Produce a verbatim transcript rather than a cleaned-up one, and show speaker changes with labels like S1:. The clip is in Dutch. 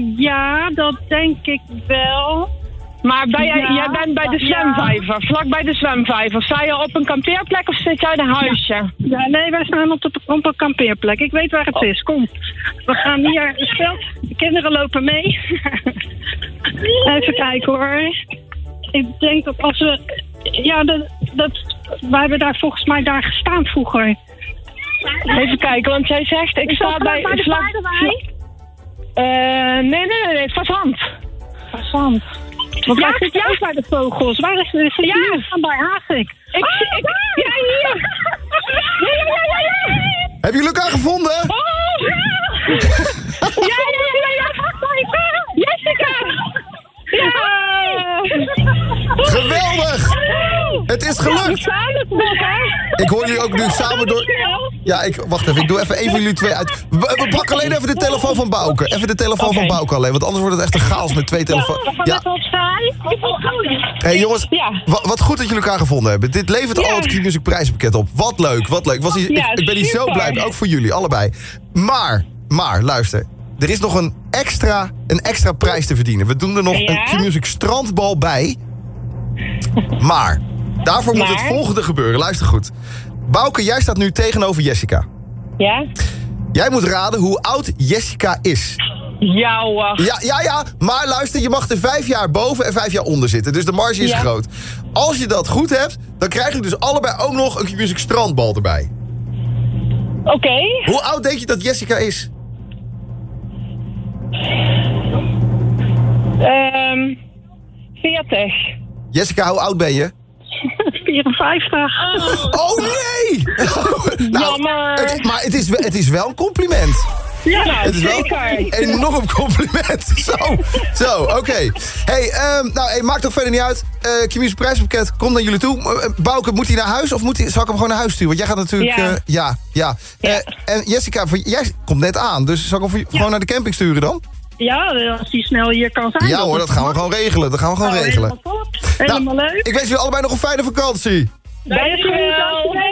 S1: Uh, ja, dat denk ik wel.
S2: Maar bij,
S1: Ja,
S2: jij bent bij de zwemvijver, ja. Vlak bij de zwemvijver. Sta je op een kampeerplek of zit jij in een huisje?
S1: Ja, ja nee, wij staan op, de, op een kampeerplek. Ik weet waar het oh. is, kom. We gaan hier, stel, de kinderen lopen mee. Even kijken hoor. Ik denk dat als we... Ja, dat, dat, wij hebben daar volgens mij daar gestaan vroeger.
S2: Even kijken, want jij zegt... Ik
S1: is
S2: sta bij...
S1: bij de
S2: vlak,
S1: paardenwei?
S2: Uh, nee, nee, nee, nee, Fazant.
S1: Fazant. Want ja, zit jij ook bij de vogels? Waar is het? Ja, we gaan bij Hazik.
S2: Ik, oh, ik, ik, ja, hier. Ja, ja, ja, ja, ja.
S3: Hebben jullie elkaar gevonden?
S2: Oh, ja. Ja, ja, ja, ja. Jessica. Ja.
S3: Geweldig. Het is gelukt. Ik hoor jullie ook nu samen door... Ja, ik, wacht even. Ik doe even één van jullie twee uit. We, we pakken alleen even de telefoon van Bouke. Even de telefoon okay. van Bouke alleen. Want anders wordt het echt een chaos met twee telefoons. Ja. Hé hey, jongens, ja. wat, wat goed dat jullie elkaar gevonden hebben. Dit levert ja. al het Q-Music prijzenpakket op. Wat leuk, wat leuk. Was hier, ja, ik, ik ben hier zo blij. Ook voor jullie, allebei. Maar, maar, luister. Er is nog een extra, een extra prijs te verdienen. We doen er nog ja. een Q-Music strandbal bij. Maar, daarvoor maar. moet het volgende gebeuren. Luister goed. Bouke, jij staat nu tegenover Jessica.
S2: Ja?
S3: Jij moet raden hoe oud Jessica is.
S2: Ja, wacht.
S3: Ja, ja, ja. Maar luister, je mag er vijf jaar boven en vijf jaar onder zitten. Dus de marge is ja. groot. Als je dat goed hebt, dan krijg je dus allebei ook nog een Q-Music strandbal erbij.
S2: Oké. Okay.
S3: Hoe oud denk je dat Jessica is?
S2: Um, veertig.
S3: Jessica, hoe oud ben je?
S1: vierenvijftig.
S3: Oh nee! nou,
S2: Jammer.
S3: Het, maar het is, het is wel een compliment.
S2: Ja, nou,
S3: het is wel
S2: zeker.
S3: een enorm compliment. Zo, zo, oké. Okay. Hey, um, nou, hey, maakt ook verder niet uit. Uh, Q-Music prijspakket, kom naar jullie toe. Uh, Bouke, moet hij naar huis of moet hij, zal ik hem gewoon naar huis sturen? Want jij gaat natuurlijk...
S2: Ja.
S3: Uh, ja, ja.
S2: ja.
S3: Uh, en Jessica, voor, jij komt net aan. Dus zal ik hem voor, ja. gewoon naar de camping sturen dan?
S1: Ja, als hij snel hier kan zijn.
S3: Ja hoor, dat gaan we gewoon regelen. Dat gaan we gewoon oh, regelen.
S1: Helemaal top. Helemaal
S3: nou,
S1: leuk.
S3: Ik wens jullie allebei nog een fijne vakantie.
S1: Dankjewel.